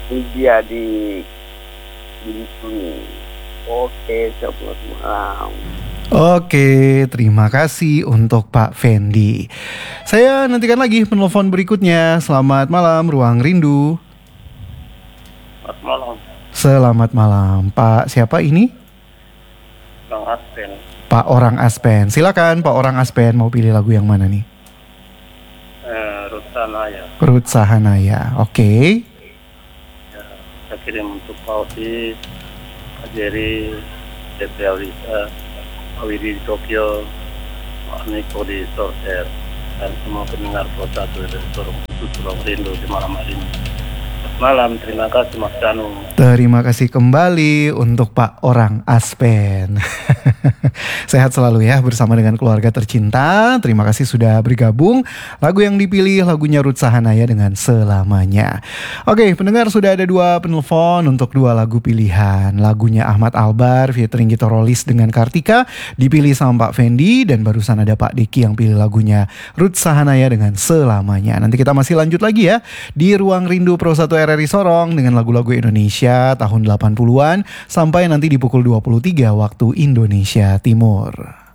Dia di sini. Oke, selamat malam. Oke, terima kasih untuk Pak Fendi. Saya nantikan lagi penelpon berikutnya. Selamat malam, Ruang Rindu. Selamat malam, Selamat malam, Pak. Siapa ini? Bang Aspen. Pak Orang Aspen. Silakan, Pak Orang Aspen. Mau pilih lagu yang mana nih? Rutanaya. Ruth Sahanaya. Oke. Ya, saya kirim untuk Pak Otis, Pak Jerry, Debbie Alisa, Pak Widi di Tokyo, Pak Niko di Sorter, dan semua pendengar satu dari Sorong Khusus Ruang Rindu di malam hari ini. Malam, terima kasih Mas Danu. Terima kasih kembali untuk Pak Orang Aspen. Sehat selalu ya bersama dengan keluarga tercinta. Terima kasih sudah bergabung. Lagu yang dipilih lagunya Ruth Sahanaya dengan Selamanya. Oke, pendengar, sudah ada 2 penelpon untuk 2 lagu pilihan. Lagunya Ahmad Albar featuring Gitorolis dengan Kartika dipilih sama Pak Fendi, dan barusan ada Pak Deki yang pilih lagunya Ruth Sahanaya dengan Selamanya. Nanti kita masih lanjut lagi ya di Ruang Rindu Pro 1 RRI Sorong dengan lagu-lagu Indonesia tahun 80-an sampai nanti di pukul 23 waktu Indonesia Timur.